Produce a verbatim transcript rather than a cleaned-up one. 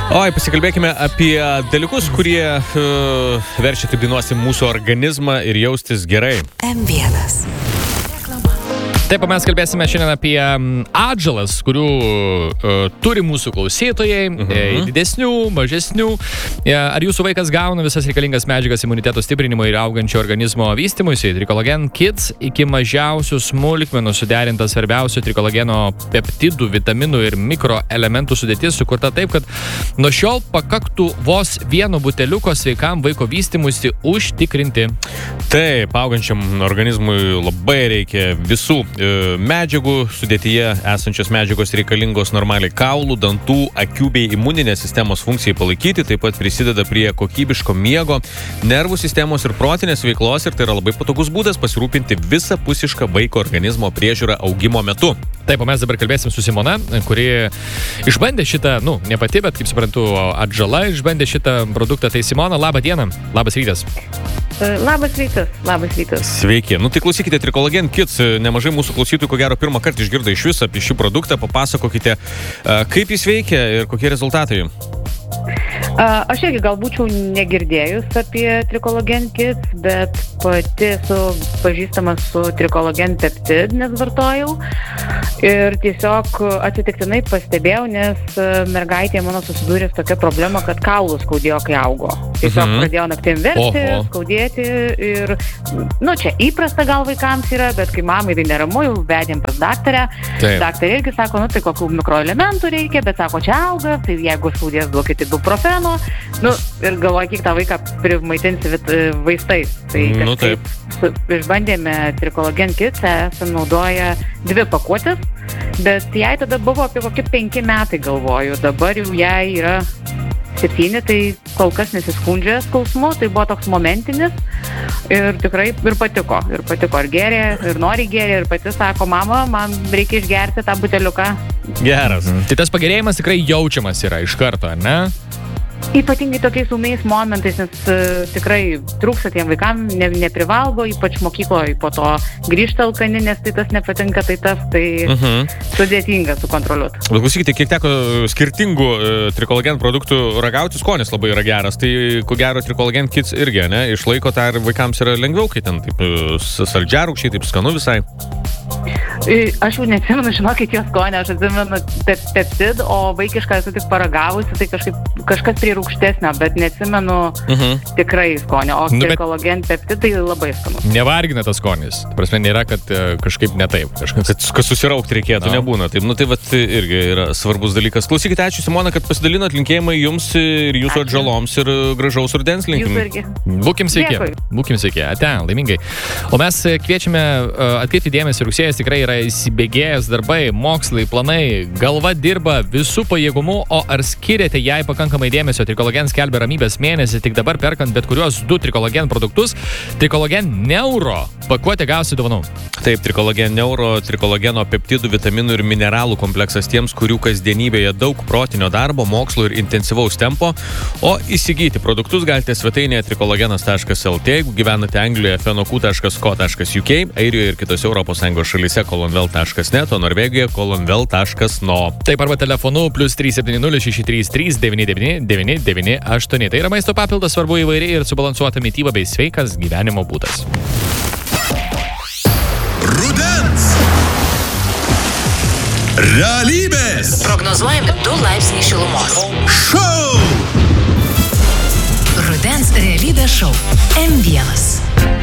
Oi, pasikalbėkime apie dalykus, kurie uh, verčia, kaip dainuosim, mūsų organizmą ir jaustis gerai. M vienas. Taip, mes kalbėsime šiandien apie atžalas, kurių uh, turi mūsų klausytojai, uh-huh. e, didesnių, mažesnių. E, ar jūsų vaikas gauna visas reikalingas medžiagas imuniteto stiprinimui ir augančio organizmo vystymuisi? Trikologen Kids iki mažiausių smulkmenų suderinta svarbiausių trikologeno peptidų, vitaminų ir mikroelementų sudėtis sukurta taip, kad nuo šiol pakaktų vos vieno buteliuko sveikam vaiko vystymuisi užtikrinti. Taip, augančiam organizmui labai reikia visų medžiagų, sudėtyje esančios medžiagos reikalingos normaliai kaulų, dantų, akių bei imuninės sistemos funkcijai palaikyti, taip pat prisideda prie kokybiško miego, nervų sistemos ir protinės veiklos ir tai yra labai patogus būdas pasirūpinti visapusišką vaiko organizmo priežiūrą augimo metu. Taip, o mes dabar kalbėsim su Simona, kuri išbandė šitą, nu, ne pati, bet kaip suprantu, atžala išbandė šitą produktą. Tai Simona, labą dieną, labas rytas. Labas rytas, labas rytas. Sveiki. Nu tai klausykite, Trikologen Kids, nemažai mūsų klausytojų, ko gero, pirmą kartą išgirdo iš vis apie šį produktą. Papasakokite, kaip jis veikia ir kokie rezultatai. Aš irgi gal būčiau negirdėjus apie Trikologen Kids, bet pati esu pažįstama su Trikologen Peptid, nes vartojau. Ir tiesiog atsitiktinai pastebėjau, nes mergaitė mano susidūrė su tokia problema, kad kaulus skaudėjo, kai augo. Tiesiog mhm. pradėjo naktim verkti, skaudėti ir, nu, čia įprasta gal vaikams yra, bet kai mamai tai neramu, jau vedėm pas daktarę. Taip. Daktarė irgi sako, nu, tai kokių mikroelementų reikia, bet sako, čia auga, tai jeigu skaudės, duokite ibuprofeno. Nu, ir galvoju, kiek tą vaiką primaitinsi vaistais. Tai nu, taip. Su, išbandėme Trikologen Kids, esam naudoję dvi pakuotės, bet jai tada buvo apie kokie penki metai, galvoju. Dabar jau jai yra septyni, tai kol kas nesiskundžia skausmu, tai buvo toks momentinis ir tikrai ir patiko, ir patiko, ir gėrė, ir nori gėrė, ir pati sako, mama, man reikia išgerti tą buteliuką. Geras. Mhm. Tai tas pagerėjimas tikrai jaučiamas yra iš karto, ar ne? Ypatingai tokiais ūmiais momentais, nes uh, tikrai trūksta tiem vaikam, ne, neprivalgo, ypač mokykloje po to grįžta alkani, nes tai tas nepatinka, tai tas, tai uh-huh. sudėtinga sukontroliuoti. Bet klausykite, kiek teko skirtingų uh, Trikologen produktų ragauti, skonis labai yra geras, tai ko gero Trikologen Kids irgi, ne, išlaiko tą ir vaikams yra lengviau, kai ten taip saldžiarūkščiai, taip skanu visai. Aš jau neatsimenu, žinokit, jos skonį, aš atsimenu Peptid, o vaikišką esu tik paragavusi, tai kažkaip, kažkas prie rūgštesnio, bet neatsimenu uh-huh. tikrai skonį, o nu, Trikologen Peptid tai labai skanu. Nevargina tas skonis, prasme, nėra, kad kažkaip netaip. Kažkas, kad, kad susiraukti reikėtų, no. nebūna. Taip, nu tai vat irgi yra svarbus dalykas. Klausykite, ačiū Simona, kad pasidalinot, linkėjimai jums ir jūsų ačiū. Atžaloms ir gražaus rudens linkim. Jūs irgi. Būkim sveiki. Būkim sveiki. Ate, laimingai. O mes kviečiame atkreipti dėmesį, rugsėjas tikrai yra įsibėgėjęs darbai, mokslai, planai, galva dirba visų pajėgumų, o ar skiriate jai pakankamai dėmesio? Trikologen skelbia ramybės mėnesį, tik dabar perkant bet kuriuos du Trikologen produktus, Trikologen Neuro pakuotę gausi dovanų. Taip, Trikologen Neuro, Trikologeno peptidų, vitaminų ir mineralų kompleksas tiems, kurių kasdienybėje daug protinio darbo, mokslo ir intensyvaus tempo, o įsigyti produktus galite svetainėje trikologenas taškas lt, jeigu gyvenate Anglijoje fenokų taškas ko taškas uk, Airijoje ir kitose Europos Sąjungos šalyse kolonvel taškas net, o Norvegijoje kolonvel taškas no. Taip, arba telefonu plus trys septyni nulis šeši trys trys devyni devyni devyni devyni aštuoni. Tai yra maisto papildas, svarbu įvairiai ir subalansuota mityba bei sveikas gyvenimo būdas. Rudens realybės prognozuojami du laipsniai šilumos. Šou Rudens realybės šou M vienas.